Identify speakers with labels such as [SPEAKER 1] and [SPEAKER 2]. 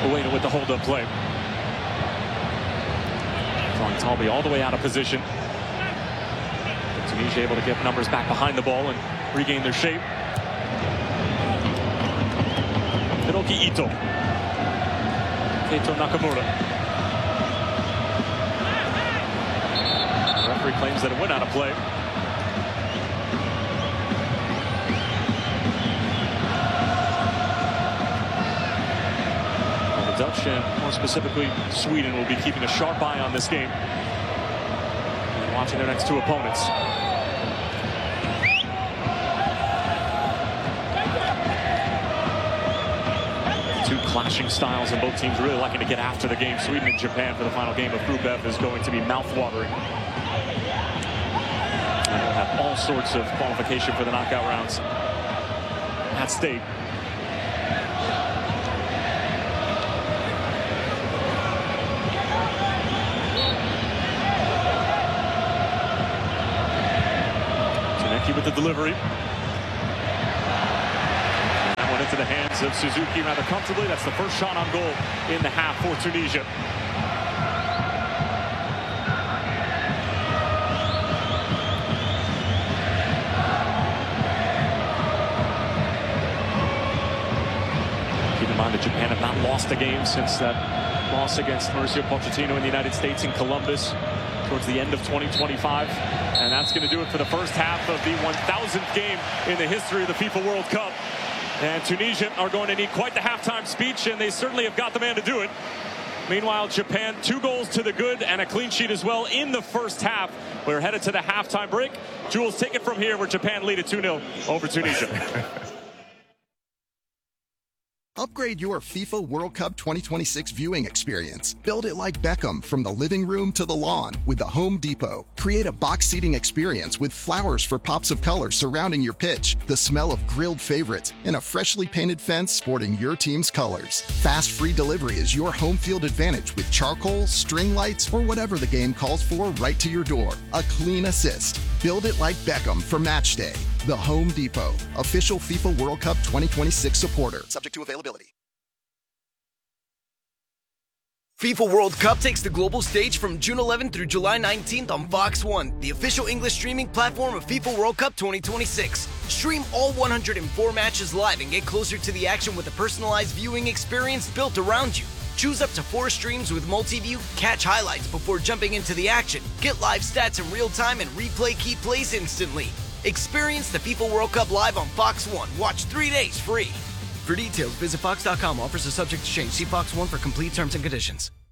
[SPEAKER 1] Ueno with the hold-up play. Drawing Talbi all the way out of position. Tunisia able to get numbers back behind the ball and regain their shape. Hiroki Ito. Keito Nakamura. The referee claims that it went out of play. Well, the Dutch and more specifically Sweden will be keeping a sharp eye on this game and watching their next two opponents. Two clashing styles, and both teams really liking to get after the game. Sweden and Japan for the final game of Group F is going to be mouth-watering. And we'll have all sorts of qualification for the knockout rounds at stake. Tsuneki with the delivery. Into the hands of Suzuki rather comfortably. That's the first shot on goal in the half for Tunisia. Keep in mind that Japan have not lost a game since that loss against Mauricio Pochettino in the United States in Columbus towards the end of 2025. And that's going to do it for the first half of the 1,000th game in the history of the FIFA World Cup. And Tunisia are going to need quite the halftime speech, and they certainly have got the man to do it. Meanwhile, Japan, 2 goals to the good and a clean sheet as well in the first half. We're headed to the halftime break. Jules, take it from here where Japan lead at 2-0 over Tunisia.
[SPEAKER 2] Upgrade your FIFA World Cup 2026 viewing experience. Build it like Beckham from the living room to the lawn with the Home Depot. Create a box seating experience with flowers for pops of color surrounding your pitch, the smell of grilled favorites, and a freshly painted fence sporting your team's colors. Fast free delivery is your home field advantage with charcoal, string lights, or whatever the game calls for right to your door. A clean assist. Build it like Beckham for match day. The Home Depot, official FIFA World Cup 2026 supporter. Subject to availability.
[SPEAKER 3] FIFA World Cup takes the global stage from June 11th through July 19th on Fox One, the official English streaming platform of FIFA World Cup 2026. Stream all 104 matches live and get closer to the action with a personalized viewing experience built around you. Choose up to 4 streams with multi-view, catch highlights before jumping into the action, get live stats in real time, and replay key plays instantly. Experience the FIFA World Cup live on Fox One. Watch 3 days free. For details, visit Fox.com. Offers are subject to change. See Fox One for complete terms and conditions.